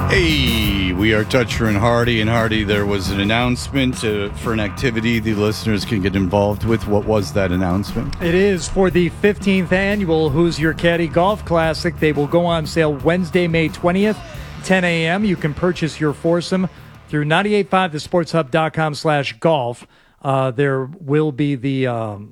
Hey, we are Dutcher and Hardy. And Hardy, there was an announcement for an activity the listeners can get involved with. What was that announcement? It is for the 15th annual Who's Your Caddy Golf Classic. They will go on sale Wednesday, May 20th, 10 a.m. You can purchase your foursome through 985thesportshub.com/golf. There will be the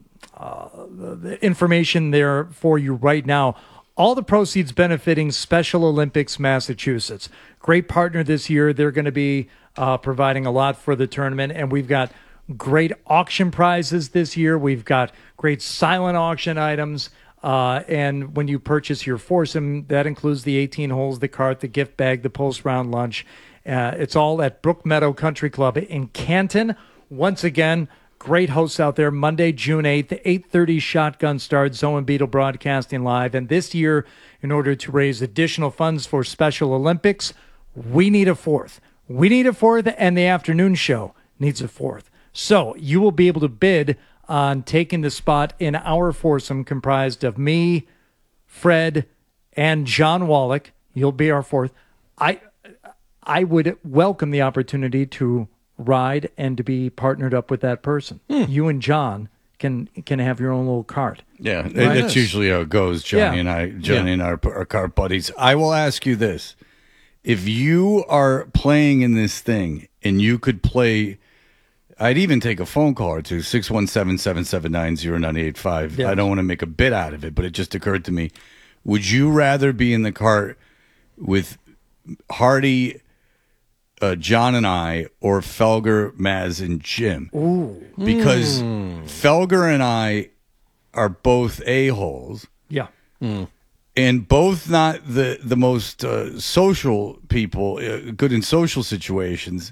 information there for you right now. All the proceeds benefiting Special Olympics Massachusetts. Great partner this year. They're going to be providing a lot for the tournament, and we've got great auction prizes this year. We've got great silent auction items, and when you purchase your foursome, that includes the 18 holes, the cart, the gift bag, the post-round lunch. It's all at Brook Meadow Country Club in Canton. Once again, great hosts out there. Monday, June 8th, 8:30 shotgun start, Zoe and Beetle broadcasting live. And this year, in order to raise additional funds for Special Olympics, we need a fourth. We need a fourth, and the afternoon show needs a fourth. So you will be able to bid on taking the spot in our foursome comprised of me, Fred, and John Wallach. You'll be our fourth. I would welcome the opportunity to ride and to be partnered up with that person. You and John can have your own little cart. Yeah, that's usually how it goes. Johnny and I are cart buddies. I will ask you this. If you are playing in this thing and you could play, I'd even take a phone call or two, 617-779-0985. Yes. I don't want to make a bit out of it, but it just occurred to me. Would you rather be in the cart with Hardy, John and I, or Felger, Maz, and Jim? Ooh. Because Felger and I are both a-holes. Yeah. And both not the most social people, good in social situations.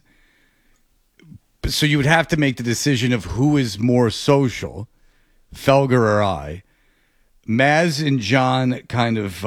So you would have to make the decision of who is more social, Felger or I. Maz and John kind of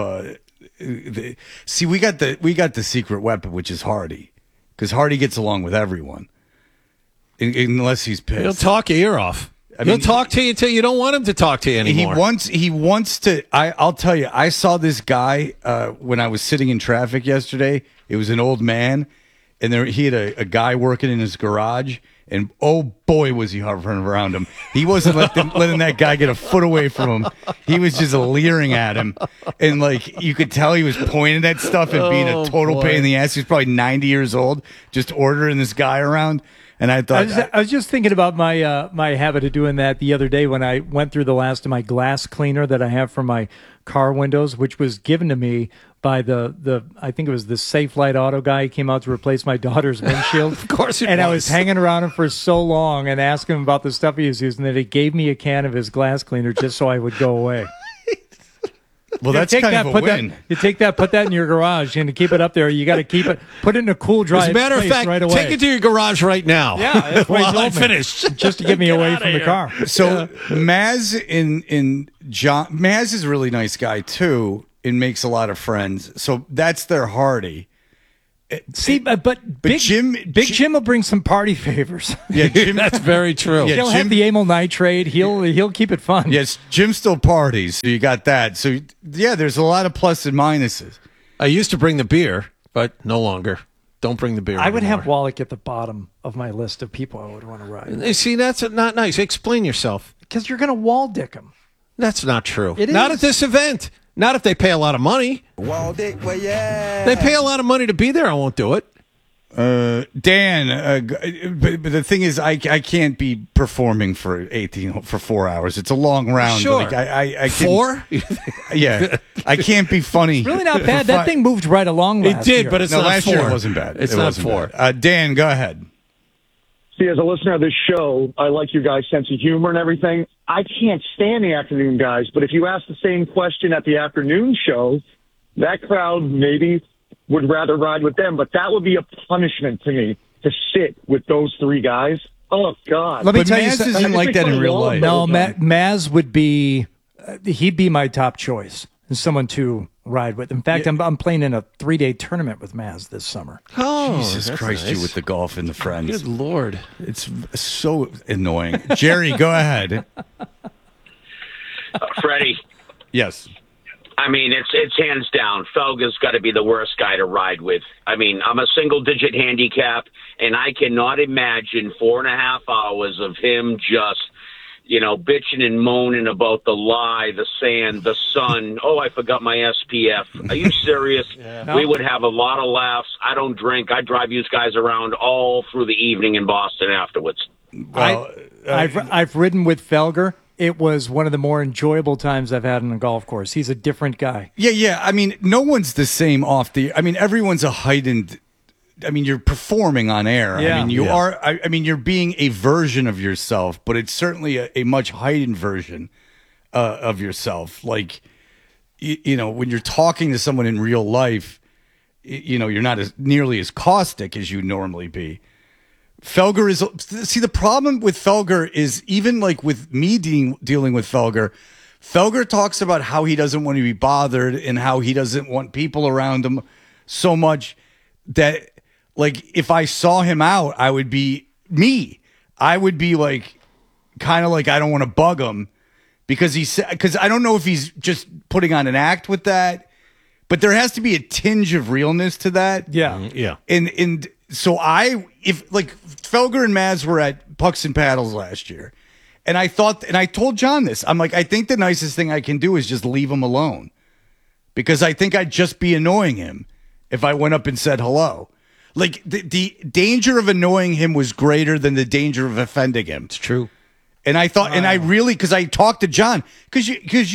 see. We got the secret weapon, which is Hardy, because Hardy gets along with everyone, unless he's pissed. He'll talk your ear off. He'll talk to you till you don't want him to talk to you anymore. He wants to. I'll tell you. I saw this guy when I was sitting in traffic yesterday. It was an old man, and he had a guy working in his garage. And oh boy, was he hovering around him. He wasn't letting that guy get a foot away from him. He was just leering at him, and like you could tell he was pointing at stuff and being a total pain in the ass. He's probably 90 years old, just ordering this guy around. And I thought I was just thinking about my my habit of doing that the other day when I went through the last of my glass cleaner that I have for my car windows, which was given to me by the I think it was the Safe Light Auto guy. He came out to replace my daughter's windshield. Of course it and was. I was hanging around him for so long and asking him about the stuff he was using that he gave me a can of his glass cleaner just so I would go away. well, that's kind of a win. You take that, put that in your garage, and to keep it up there, you got to keep it, put it in a cool, dry As a matter of place fact, right away. take it to your garage right now. Yeah, that's what he while I told me. finish. Just to get me away from the car. So Maz in John, Maz is a really nice guy too, and makes a lot of friends. So that's their Hardy. See, but Big Jim will bring some party favors. Yeah, Jim, That's very true. Yeah, He'll have the amyl nitrate. He'll keep it fun. yes, Jim still parties. So you got that. So yeah, there's a lot of plus and minuses. I used to bring the beer, but no longer. Don't bring the beer I would anymore. have Wallach at the bottom of my list of people I would want to ride. You see, that's not nice. Explain yourself. Because you're going to wall dick him. That's not true. It Not is. at this event. Not if they pay a lot of money. They pay a lot of money to be there. I won't do it. Dan, but the thing is, I can't be performing for 4 hours. It's a long round. Sure. Like, I can't, 4? Yeah, I can't be funny. Really not bad. That thing moved right along It last did, year. but it's No, not last 4. year it wasn't bad. It's It not wasn't 4. bad. Dan, go ahead. See, as a listener of this show, I like your guys' sense of humor and everything. I can't stand the afternoon guys, but if you ask the same question at the afternoon show, that crowd maybe would rather ride with them, but that would be a punishment to me to sit with those three guys. Oh, God. Let me But tell you Maz something. isn't like that in real life. No, Maz would be, he'd be my top choice as someone to ride with. In fact, I'm playing in a 3-day tournament with Maz this summer. Oh, Jesus that's Christ, nice. you with the golf and the friends. Good Lord. It's so annoying. Jerry, go ahead. Freddie, Yes. I mean, it's hands down. Felger's got to be the worst guy to ride with. I mean, I'm a single-digit handicap, and I cannot imagine 4.5 hours of him just, bitching and moaning about the lie, the sand, the sun. Oh, I forgot my SPF. Are you serious? We would have a lot of laughs. I don't drink. I drive you guys around all through the evening in Boston afterwards. Well, I've ridden with Felger. It was one of the more enjoyable times I've had on a golf course. He's a different guy. Yeah. I mean, no one's the same off the. I mean, everyone's a heightened. I mean, you're performing on air. Yeah. I mean, you are. I mean, you're being a version of yourself, but it's certainly a much heightened version of yourself. Like, when you're talking to someone in real life, you're not nearly as caustic as you normally be. Felger is. See, the problem with Felger is even like with me dealing with Felger. Felger talks about how he doesn't want to be bothered and how he doesn't want people around him so much that. Like, if I saw him out, I would be me. I would be like, kind of like, I don't want to bug him because I don't know if he's just putting on an act with that, but there has to be a tinge of realness to that. Yeah. Yeah. And so if Felger and Maz were at Pucks and Paddles last year, and I told John this, I'm like, I think the nicest thing I can do is just leave him alone because I think I'd just be annoying him if I went up and said hello. Like, the danger of annoying him was greater than the danger of offending him. It's true. And I thought, and I really, because I talked to John, because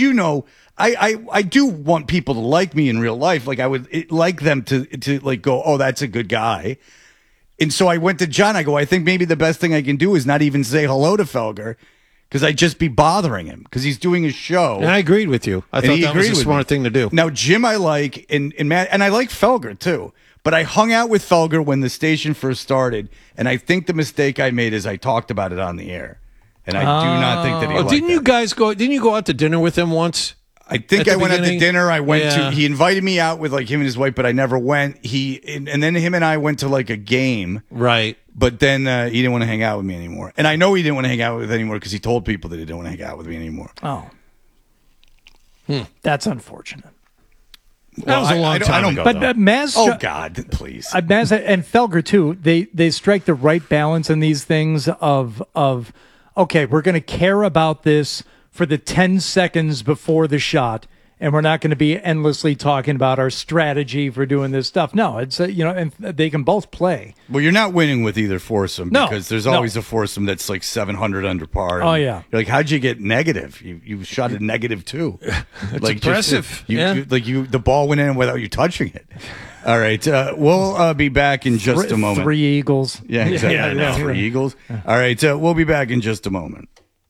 I do want people to like me in real life. Like, I would like them to like go, oh, that's a good guy. And so I went to John. I go, I think maybe the best thing I can do is not even say hello to Felger because I'd just be bothering him because he's doing his show. And I agreed with you. I thought that was a smart thing to do. Now, Jim, I like, and Matt, and I like Felger too. But I hung out with Felger when the station first started, and I think the mistake I made is I talked about it on the air, and I do not think that he. Didn't you guys go? Didn't you go out to dinner with him once? I think I went out to dinner. I went to. He invited me out with like him and his wife, but I never went. And then him and I went to like a game, right? But then he didn't want to hang out with me anymore, and I know he didn't want to hang out with me anymore because he told people that he didn't want to hang out with me anymore. Oh, that's unfortunate. That was a long time ago. But Maz, oh God, please. Maz and Felger too. They strike the right balance in these things of okay, we're going to care about this for the 10 seconds before the shot, and we're not going to be endlessly talking about our strategy for doing this stuff. No, it's and they can both play. Well, you're not winning with either foursome because there's always a foursome that's like 700 under par. Oh yeah, you're like, how'd you get negative? You shot a -2. It's like impressive. The ball went in without you touching it. All right, we'll be back in just a moment. 3 eagles. Yeah, exactly. Yeah, I know. 3 eagles. All right, we'll be back in just a moment.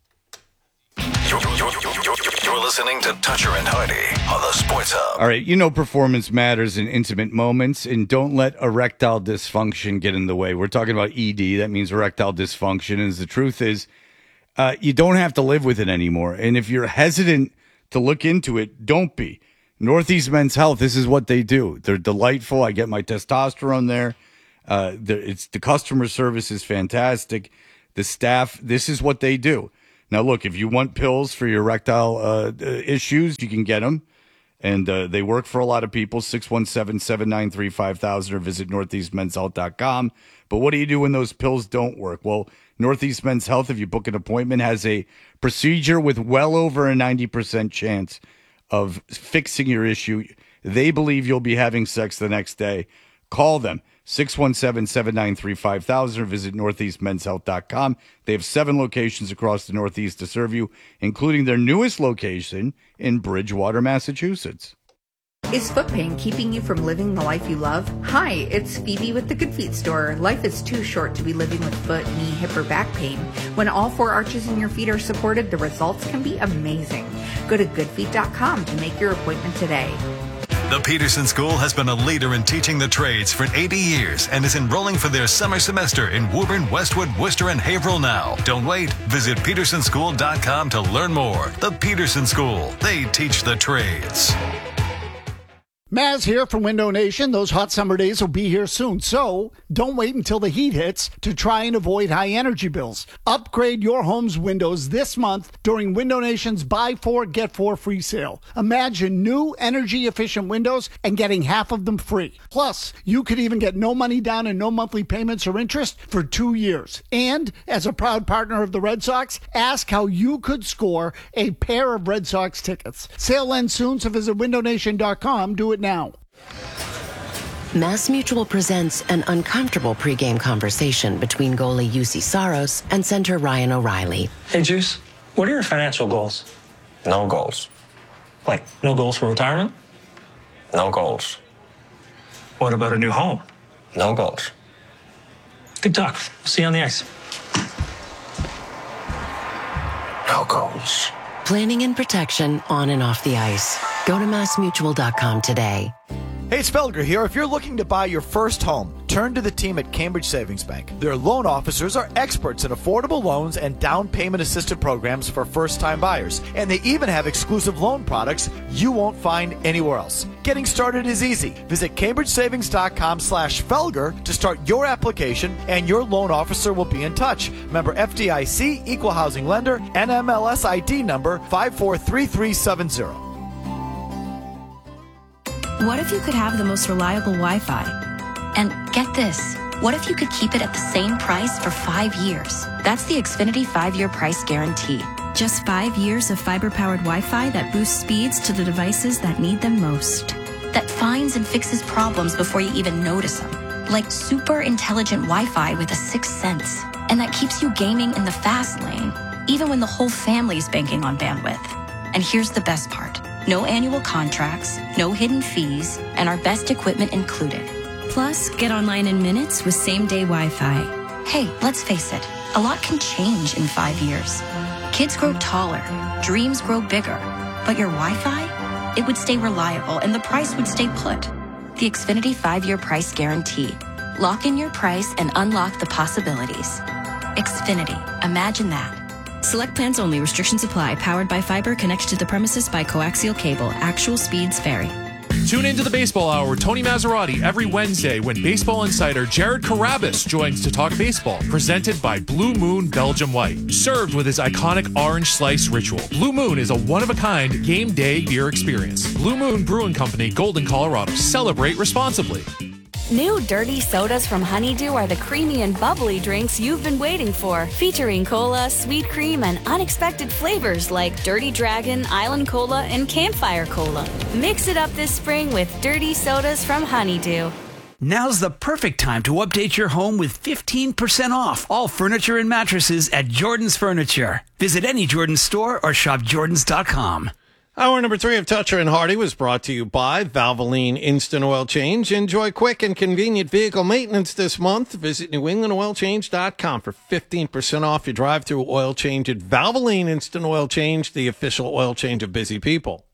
You're listening to Toucher and Hardy on the Sports Hub. All right, performance matters in intimate moments, and don't let erectile dysfunction get in the way. We're talking about ED. That means erectile dysfunction. And the truth is, you don't have to live with it anymore. And if you're hesitant to look into it, don't be. Northeast Men's Health, this is what they do. They're delightful. I get my testosterone there. The customer service is fantastic. The staff, this is what they do. Now, look, if you want pills for your erectile issues, you can get them. And they work for a lot of people, 617-793-5000 or visit northeastmenshealth.com. But what do you do when those pills don't work? Well, Northeast Men's Health, if you book an appointment, has a procedure with well over a 90% chance of fixing your issue. They believe you'll be having sex the next day. Call them. 617-793-5000 or visit northeastmenshealth.com. They have 7 locations across the Northeast to serve you, including their newest location in Bridgewater, Massachusetts. Is foot pain keeping you from living the life you love? Hi, it's Phoebe with the Good Feet store. Life is too short to be living with foot, knee, hip, or back pain. When all 4 arches in your feet are supported, the results can be amazing. Go to goodfeet.com to make your appointment today. The Peterson School has been a leader in teaching the trades for 80 years and is enrolling for their summer semester in Woburn, Westwood, Worcester, and Haverhill now. Don't wait. Visit petersonschool.com to learn more. The Peterson School. They teach the trades. Maz here from Window Nation. Those hot summer days will be here soon, so don't wait until the heat hits to try and avoid high energy bills. Upgrade your home's windows this month during Window Nation's Buy 4, Get 4 free sale. Imagine new energy-efficient windows and getting half of them free. Plus, you could even get no money down and no monthly payments or interest for 2 years. And, as a proud partner of the Red Sox, ask how you could score a pair of Red Sox tickets. Sale ends soon, so visit windownation.com. Do it now. Mass Mutual presents an uncomfortable pregame conversation between goalie UC Saros and center Ryan O'Reilly. Hey, Juice, what are your financial goals? No goals. Like, no goals for retirement? No goals. What about a new home? No goals. Good talk. See you on the ice. No goals. Planning and protection on and off the ice. Go to massmutual.com today. Hey, it's Felger here. If you're looking to buy your first home, turn to the team at Cambridge Savings Bank. Their loan officers are experts in affordable loans and down payment assistance programs for first-time buyers. And they even have exclusive loan products you won't find anywhere else. Getting started is easy. Visit CambridgeSavings.com/Felger to start your application, and your loan officer will be in touch. Member FDIC, Equal Housing Lender, NMLS ID number 543370. What if you could have the most reliable Wi-Fi? And get this, what if you could keep it at the same price for 5 years? That's the Xfinity 5-year price guarantee. Just 5 years of fiber-powered Wi-Fi that boosts speeds to the devices that need them most. That finds and fixes problems before you even notice them. Like super intelligent Wi-Fi with a sixth sense. And that keeps you gaming in the fast lane, even when the whole family's banking on bandwidth. And here's the best part. No annual contracts, no hidden fees, and our best equipment included. Plus, get online in minutes with same-day Wi-Fi. Hey, let's face it, a lot can change in 5 years. Kids grow taller, dreams grow bigger, but your Wi-Fi? It would stay reliable and the price would stay put. The Xfinity 5-year price guarantee. Lock in your price and unlock the possibilities. Xfinity, imagine that. Select plans only. Restrictions apply. Powered by fiber. Connected to the premises by coaxial cable. Actual speeds vary. Tune into the Baseball Hour with Tony Maserati every Wednesday when baseball insider Jared Carabas joins to talk baseball. Presented by Blue Moon Belgium White. Served with his iconic orange slice ritual. Blue Moon is a one-of-a-kind game day beer experience. Blue Moon Brewing Company, Golden, Colorado. Celebrate responsibly. New Dirty Sodas from Honeydew are the creamy and bubbly drinks you've been waiting for, featuring cola, sweet cream, and unexpected flavors like Dirty Dragon, Island Cola, and Campfire Cola. Mix it up this spring with Dirty Sodas from Honeydew. Now's the perfect time to update your home with 15% off all furniture and mattresses at Jordan's Furniture. Visit any Jordan's store or shop Jordans.com. Hour number 3 of Toucher and Hardy was brought to you by Valvoline Instant Oil Change. Enjoy quick and convenient vehicle maintenance this month. Visit NewEnglandOilChange.com for 15% off your drive-through oil change at Valvoline Instant Oil Change, the official oil change of busy people.